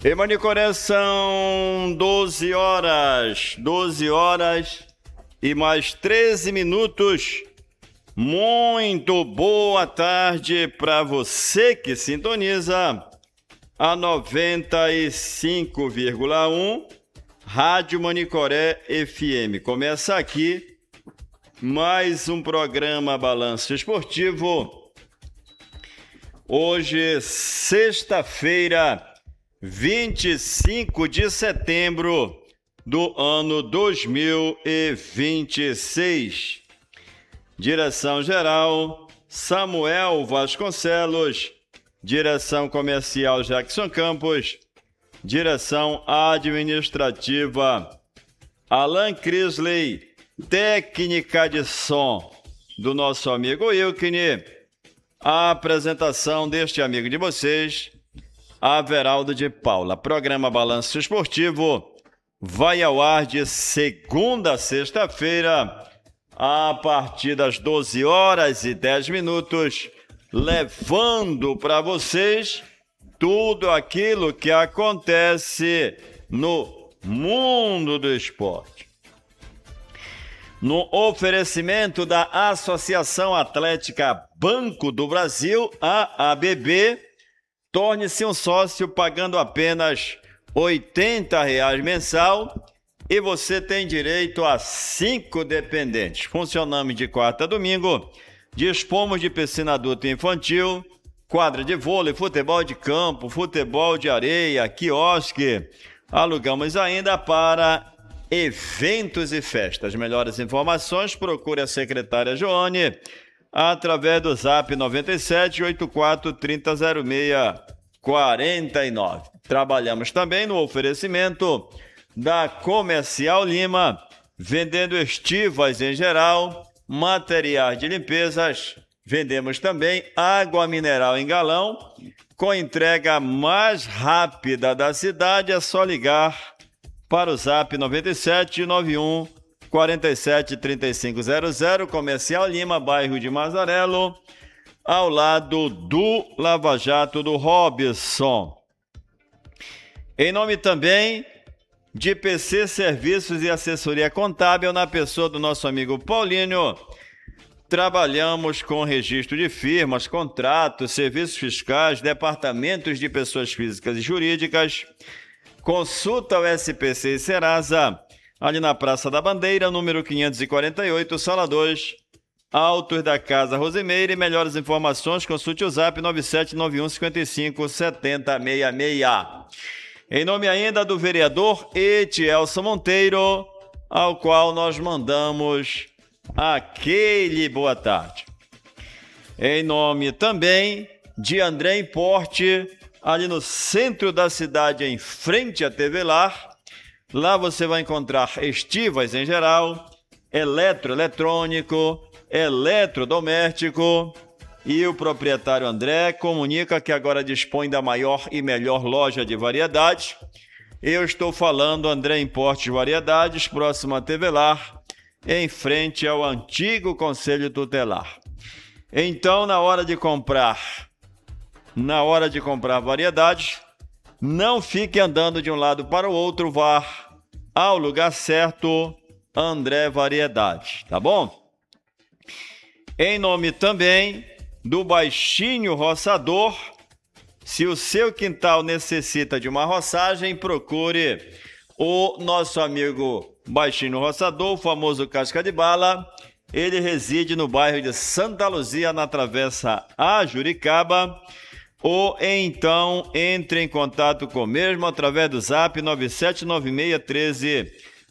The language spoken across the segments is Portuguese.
Em Manicoré são 12 horas e mais 13 minutos. Muito boa tarde para você que sintoniza a 95,1 Rádio Manicoré FM. Começa aqui mais um programa Balanço Esportivo. Hoje, sexta-feira, 25 de setembro do ano 2026. Direção-geral, Samuel Vasconcelos. Direção comercial, Jackson Campos. Direção administrativa, Alan Crisley. Técnica de som do nosso amigo Wilkine. A apresentação deste amigo de vocês, Averaldo de Paula. Programa Balanço Esportivo vai ao ar de segunda a sexta-feira, a partir das 12 horas e 10 minutos, levando para vocês tudo aquilo que acontece no mundo do esporte. No oferecimento da Associação Atlética Banco do Brasil, a ABB, torne-se um sócio pagando apenas R$ 80 mensal e você tem direito a 5 dependentes. Funcionamos de quarta a domingo, dispomos de piscina adulta e infantil, quadra de vôlei, futebol de campo, futebol de areia, quiosque. Alugamos ainda para eventos e festas. Melhores informações, procure a secretária Joane através do zap 97 84 30 06 49. Trabalhamos também no oferecimento da Comercial Lima, vendendo estivas em geral, materiais de limpezas. Vendemos também água mineral em galão, com entrega mais rápida da cidade. É só ligar para o zap 97 91 47 3500, Comercial Lima, bairro de Mazarelo, ao lado do Lava Jato do Robson. Em nome também de PC Serviços e Assessoria Contábil, na pessoa do nosso amigo Paulinho, trabalhamos com registro de firmas, contratos, serviços fiscais, departamentos de pessoas físicas e jurídicas. Consulta o SPC e Serasa, ali na Praça da Bandeira, número 548, sala 2, Altos da Casa Rosimeira. E melhores informações, consulte o zap 9791 55 7066. Em nome ainda do vereador Etielson Monteiro, ao qual nós mandamos aquele boa tarde. Em nome também de André Importe, ali no centro da cidade, em frente à TV Lar. Lá você vai encontrar estivas em geral, eletrônico, eletrodoméstico. E o proprietário André comunica que agora dispõe da maior e melhor loja de variedades. Eu estou falando André Importes Variedades, próximo à TV Lar, em frente ao antigo Conselho Tutelar. Então, na hora de comprar variedades, não fique andando de um lado para o outro, vá ao lugar certo, André Variedades, tá bom? Em nome também do Baixinho Roçador, se o seu quintal necessita de uma roçagem, procure o nosso amigo Baixinho Roçador, o famoso Casca de Bala. Ele reside no bairro de Santa Luzia, na Travessa a Juricaba. Ou então entre em contato com o mesmo através do zap 979613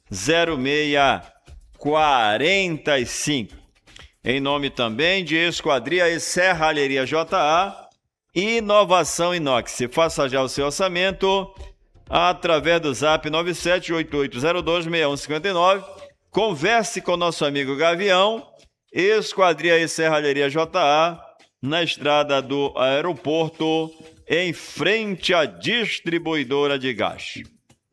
0645. Em nome também de Esquadria e Serralheria JA, Inovação Inox. Faça já o seu orçamento através do zap 9788026159. Converse com nosso amigo Gavião. Esquadria e Serralheria JA, na estrada do aeroporto, em frente à distribuidora de gás.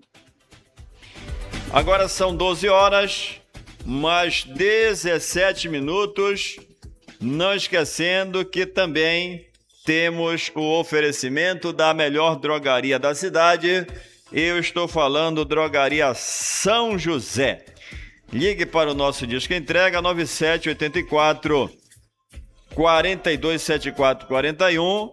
Agora são 12 horas, mais 17 minutos. Não esquecendo que também temos o oferecimento da melhor drogaria da cidade. Eu estou falando Drogaria São José. Ligue para o nosso Disque Entrega 9784 427441.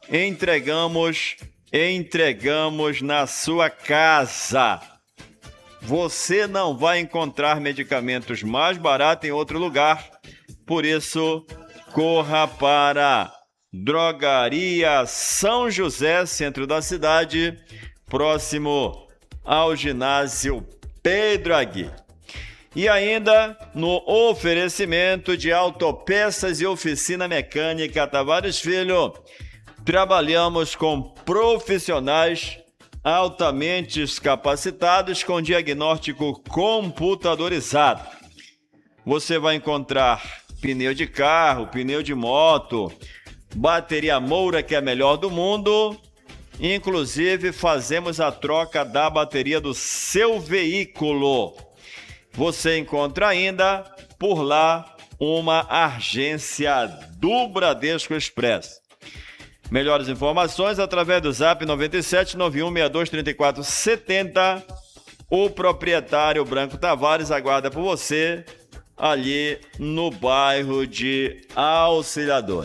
Entregamos na sua casa. Você não vai encontrar medicamentos mais baratos em outro lugar. Por isso, corra para Drogaria São José, centro da cidade, próximo ao ginásio Pedro Aguirre. E ainda no oferecimento de Autopeças e Oficina Mecânica Tavares Filho, trabalhamos com profissionais altamente capacitados com diagnóstico computadorizado. Você vai encontrar pneu de carro, pneu de moto, bateria Moura, que é a melhor do mundo. Inclusive, fazemos a troca da bateria do seu veículo. Você encontra ainda por lá uma agência do Bradesco Expresso. Melhores informações através do Zap 97 91 62 34 70. O proprietário Branco Tavares aguarda por você ali no bairro de Auxiliadora.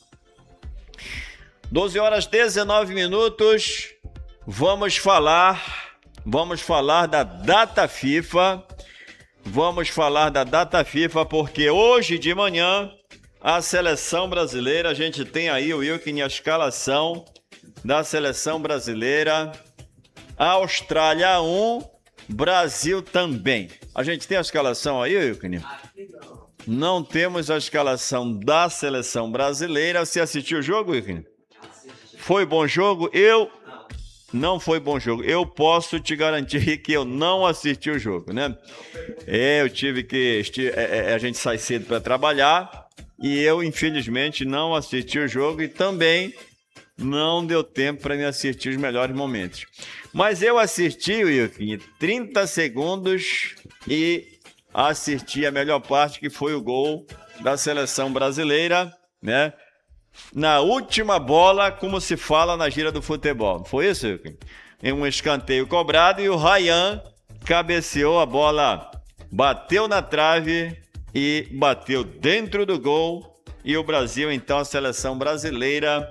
12 horas 19 minutos. Vamos falar da data FIFA. Vamos falar da data FIFA porque hoje de manhã a seleção brasileira, a gente tem aí o Wilkin, a escalação da seleção brasileira. Austrália 1, Brasil também. A gente tem a escalação aí, Wilkin? Não temos a escalação da seleção brasileira. Você assistiu o jogo, Wilkin? Foi bom jogo? Não foi bom jogo. Eu posso te garantir que eu não assisti o jogo, né? Eu tive que... A gente sai cedo para trabalhar e eu, infelizmente, não assisti o jogo e também não deu tempo para me assistir os melhores momentos. Mas eu assisti, Wilkin, 30 segundos e assisti a melhor parte, que foi o gol da seleção brasileira, né? Na última bola, como se fala na gíria do futebol. Foi isso, Wilkin? Em um escanteio cobrado e o Ryan cabeceou a bola, bateu na trave e bateu dentro do gol. E o Brasil, então, a seleção brasileira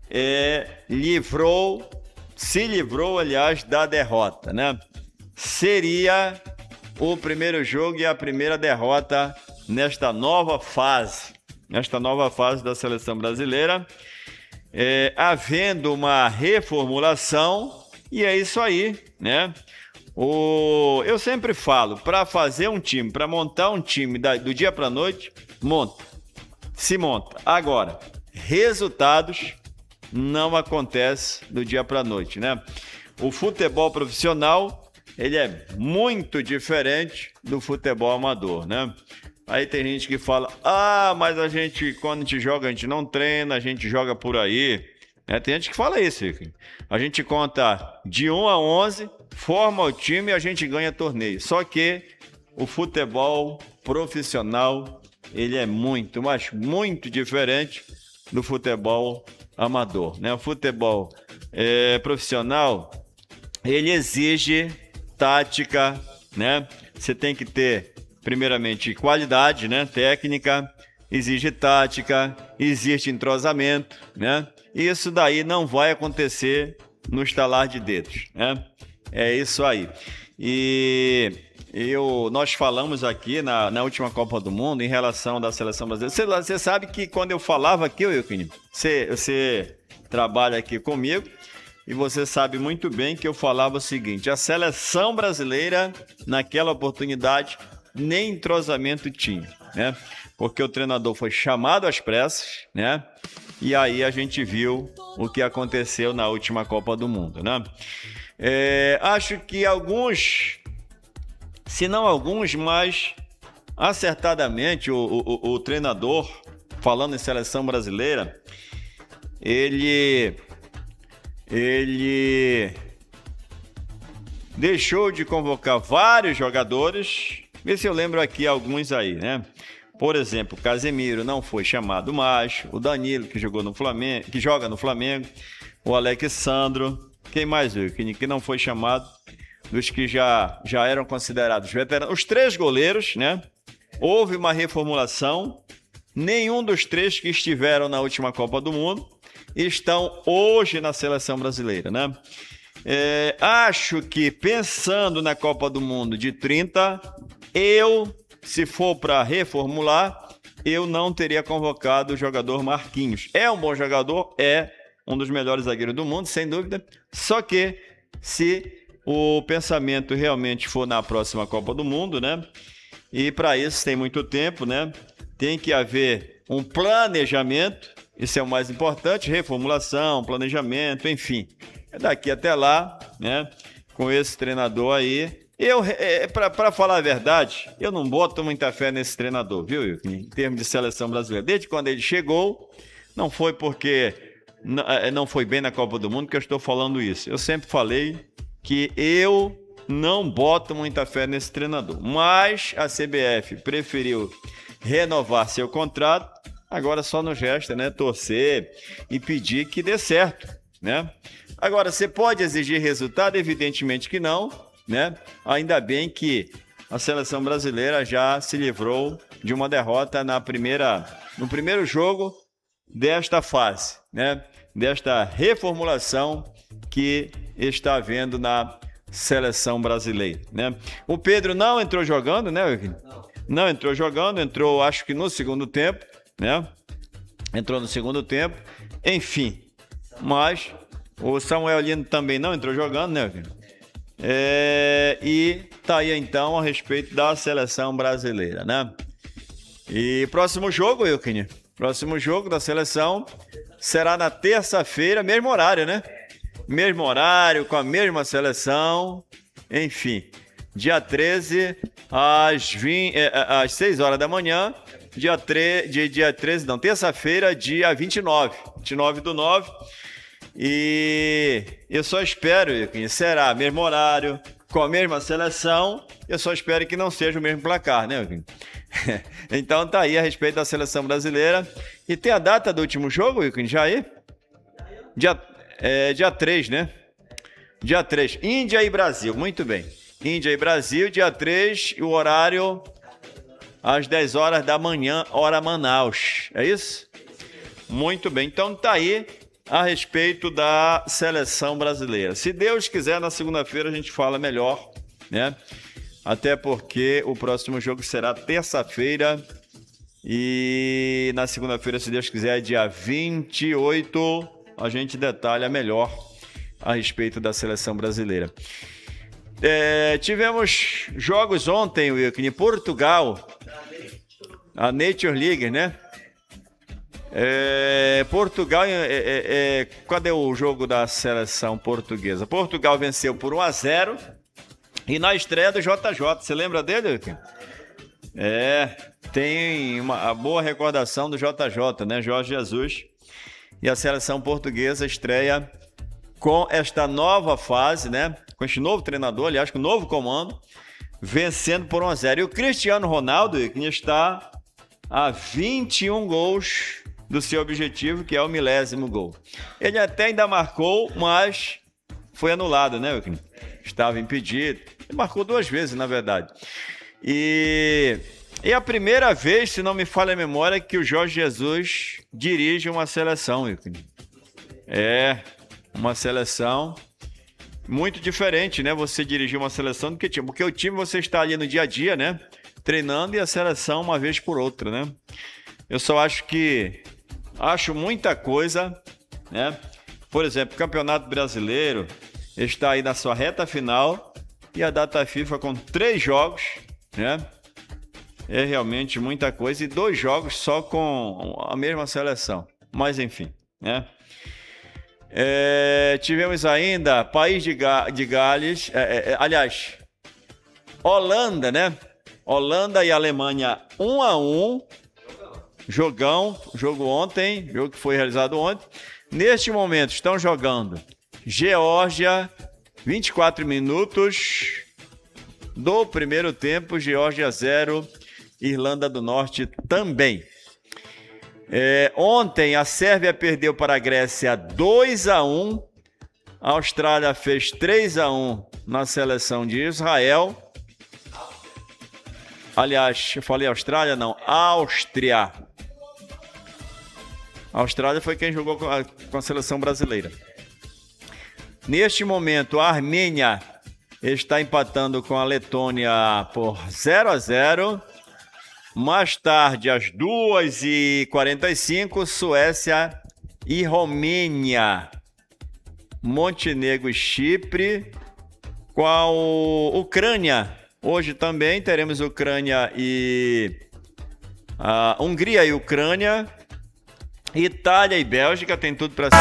se livrou, aliás, da derrota, né? Seria o primeiro jogo e a primeira derrota nesta nova fase da seleção brasileira, havendo uma reformulação, e é isso aí, né? Eu sempre falo, para fazer um time, para montar um time do dia para a noite, se monta. Agora, resultados não acontece do dia para a noite, né? O futebol profissional, ele é muito diferente do futebol amador, né? Aí tem gente que fala, mas quando a gente joga, a gente não treina, a gente joga por aí. Tem gente que fala isso, Rico. A gente conta de 1 a 11, forma o time e a gente ganha torneio. Só que o futebol profissional, ele é muito, mas muito diferente do futebol amador, né? O futebol profissional, ele exige tática, né? Você tem que ter, primeiramente, qualidade, né? Técnica, exige tática, existe entrosamento, né? Isso daí não vai acontecer no estalar de dedos, né? É isso aí. E nós falamos aqui na última Copa do Mundo em relação da seleção brasileira. Você sabe que quando eu falava aqui, Wilkin, você trabalha aqui comigo e você sabe muito bem que eu falava o seguinte: a seleção brasileira, naquela oportunidade, nem entrosamento tinha, né? Porque o treinador foi chamado às pressas, né? E aí a gente viu o que aconteceu na última Copa do Mundo, né? Acho que alguns, se não alguns, mas acertadamente o treinador, falando em seleção brasileira, ele deixou de convocar vários jogadores. Vê se eu lembro aqui alguns aí, né? Por exemplo, o Casemiro não foi chamado mais, o Danilo, que joga no Flamengo, o Alexandro, quem mais, viu? Que não foi chamado, dos que já eram considerados veteranos. Os 3 goleiros, né? Houve uma reformulação, nenhum dos 3 que estiveram na última Copa do Mundo estão hoje na seleção brasileira, né? Acho que, pensando na Copa do Mundo de 30, se for para reformular, eu não teria convocado o jogador Marquinhos. É um bom jogador, é um dos melhores zagueiros do mundo, sem dúvida. Só que, se o pensamento realmente for na próxima Copa do Mundo, né? E para isso tem muito tempo, né? Tem que haver um planejamento, isso é o mais importante, reformulação, planejamento, enfim. Daqui até lá, né? Com esse treinador aí, para falar a verdade, eu não boto muita fé nesse treinador, viu, em termos de seleção brasileira. Desde quando ele chegou, não foi porque não foi bem na Copa do Mundo que eu estou falando isso. Eu sempre falei que eu não boto muita fé nesse treinador. Mas a CBF preferiu renovar seu contrato, agora só nos resta, né, torcer e pedir que dê certo, né? Agora, você pode exigir resultado? Evidentemente que não, né? Ainda bem que a seleção brasileira já se livrou de uma derrota no primeiro jogo desta fase, né? Desta reformulação que está havendo na seleção brasileira, né? O Pedro não entrou jogando, né? Não entrou jogando, entrou acho que no segundo tempo, né? Entrou no segundo tempo, enfim. Mas o Samuel Lino também não entrou jogando, né? E tá aí então a respeito da seleção brasileira, né? E próximo jogo, Wilkin, próximo jogo da seleção será na terça-feira, mesmo horário, né? Mesmo horário, com a mesma seleção, enfim. Dia 13, às 6 horas da manhã, terça-feira, dia 29/9. E eu só espero, que será mesmo horário, com a mesma seleção, eu só espero que não seja o mesmo placar, né? Então tá aí a respeito da seleção brasileira. E tem a data do último jogo, Wilkin, já aí? Dia 3, né? Dia 3, Índia e Brasil, muito bem. Índia e Brasil, dia 3, e o horário às 10 horas da manhã, hora Manaus. É isso? Muito bem, então tá aí a respeito da seleção brasileira. Se Deus quiser, na segunda-feira a gente fala melhor, né? Até porque o próximo jogo será terça-feira e na segunda-feira, se Deus quiser, dia 28, a gente detalha melhor a respeito da seleção brasileira. Tivemos jogos ontem, Wilkin, em Portugal, a Nature League, né? Portugal, cadê o jogo da seleção portuguesa? Portugal venceu por 1-0 e na estreia do JJ, você lembra dele, Wilkin? Tem uma boa recordação do JJ, né? Jorge Jesus. E a seleção portuguesa estreia com esta nova fase, né? Com este novo treinador, aliás, com o novo comando, vencendo por 1-0. E o Cristiano Ronaldo, que está a 21 gols do seu objetivo, que é o 1000º gol. Ele até ainda marcou, mas foi anulado, né? Estava impedido. Ele marcou 2 vezes, na verdade. E é a primeira vez, se não me falha a memória, que o Jorge Jesus dirige uma seleção. Uma seleção muito diferente, né? Você dirigir uma seleção do que time. Porque o time você está ali no dia a dia, né? Treinando, e a seleção uma vez por outra, né? Eu só acho muita coisa, né? Por exemplo, o Campeonato Brasileiro está aí na sua reta final e a data FIFA com 3 jogos, né? É realmente muita coisa, e 2 jogos só com a mesma seleção. Mas enfim, né? Tivemos ainda País de Gales, aliás, Holanda, né? Holanda e Alemanha 1-1. Jogo ontem, jogo que foi realizado ontem. Neste momento estão jogando Geórgia, 24 minutos do primeiro tempo, Geórgia 0, Irlanda do Norte também. Ontem a Sérvia perdeu para a Grécia 2-1. A Austrália fez 3-1 na seleção de Israel. Aliás, eu falei Austrália? Não, Áustria. A Austrália foi quem jogou com a seleção brasileira. Neste momento, a Armênia está empatando com a Letônia por 0-0. Mais tarde, às 2h45, Suécia e Romênia. Montenegro e Chipre. Com a Ucrânia. Hoje também teremos Ucrânia e Hungria e Ucrânia. Itália e Bélgica, tem tudo para